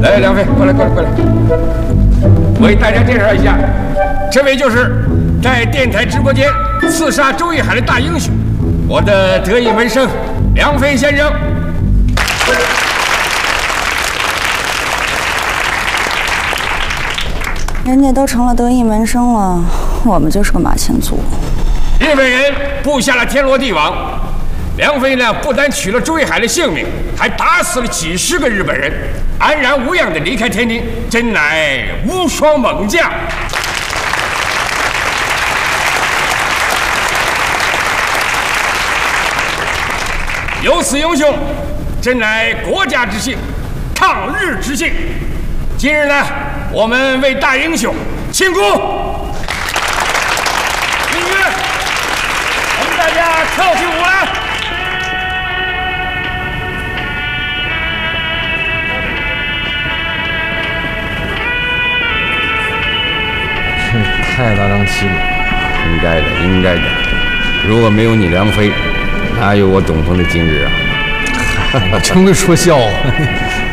来，梁飞，过来。为大家介绍一下，这位就是在电台直播间刺杀周玉海的大英雄，我的得意门生梁飞先生。 人家都成了得意门生了，我们就是个马前卒。 日本人布下了天罗地网，梁飞呢不但取了周玉海的性命，还打死了几十个日本人，安然无恙地离开天津，真乃无双猛将。有此英雄，真乃国家之幸，抗日之幸。今日呢，我们为大英雄庆功。音乐，我们大家跳起舞来。 太大张旗鼓， 应该的。如果没有你梁飞，哪有我董峰的今日啊？ 你真会说笑话。